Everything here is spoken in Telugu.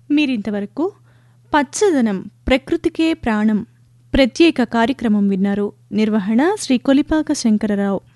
మీరింతవరకు పచ్చదనం ప్రకృతికే ప్రాణం ప్రత్యేక కార్యక్రమం విన్నారు. నిర్వహణ శ్రీ కొలిపాక శంకరరావు.